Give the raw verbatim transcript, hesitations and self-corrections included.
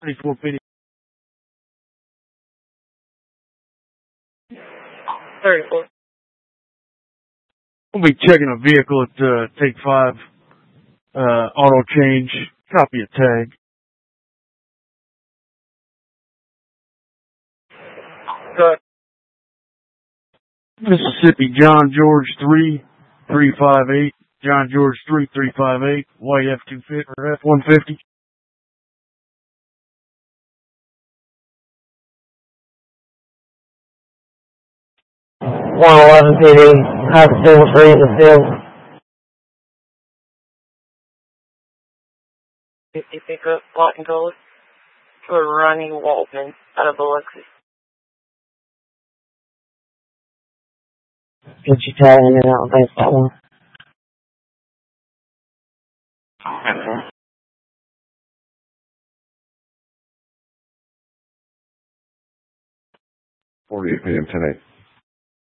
twenty-four fifty. thirty-four. We'll be checking a vehicle at uh, Take Five. Uh, auto change. Copy a tag. Good. Mississippi John George three three five eight. John George three three five eight. White F two fifty or F one fifty. one eleven P D. Have a single three in the field. fifty pickup, black and color. For Ronnie Waltman out of Biloxi. Get your tag in and out base that one. forty-eight P M ten eight.